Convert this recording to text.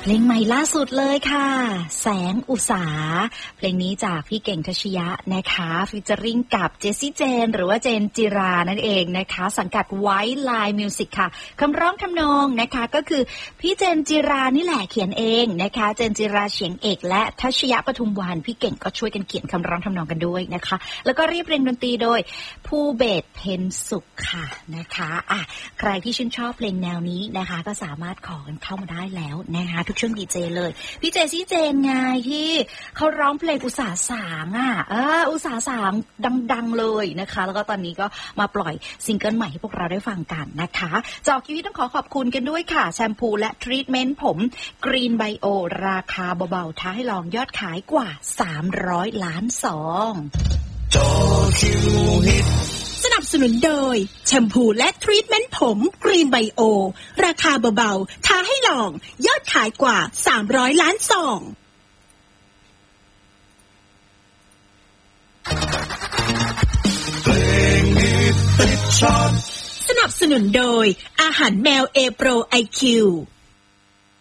เพลงใหม่ล่าสุดเลยค่ะแสงอุษาเพลงนี้จากพี่เก่งทัชยะนะคะฟีเจอริ่งกับเจสซี่เจนหรือว่าเจนจิรานั่นเองนะคะสังกัดไว้ไลน์มิวสิกค่ะคำร้องทำนองนะคะก็คือพี่เจนจิรานี่แหละเขียนเองนะคะเจนจิราเฉียงเอกและทัชยะปทุมวาลพี่เก่งก็ช่วยกันเขียนคำร้องทำนองกันด้วยนะคะแล้วก็เรียบเรียงดนตรีโดยภูเบศเพ็ญสุขค่ะนะคะใครที่ชื่นชอบเพลงแนวนี้นะคะก็สามารถขอกันเข้ามาได้แล้วนะคะทุกช่วงดีเจเลยพี่เจซี่เจนไงที่เขาร้องเพลงอุตสาสางอุตสาสางดังๆเลยนะคะแล้วก็ตอนนี้ก็มาปล่อยซิงเกิลใหม่ให้พวกเราได้ฟังกันนะคะจอกคิวต้องขอขอบคุณกันด้วยค่ะแชมพูและทรีทเมนต์ผมกรีนไบโอราคาเบาๆท้าให้ลองยอดขายกว่า300 ล้านซองจอคิวฮิตสนับสนุนโดยแชมพูและทรีทเมนต์ผมกรีนไบโอราคาเบาๆท้าให้ลองยอดขายกว่า300 ล้านซองเพลงฮิตติดชาร์ตสนับสนุนโดยอาหารแมวเอโปรไอคิว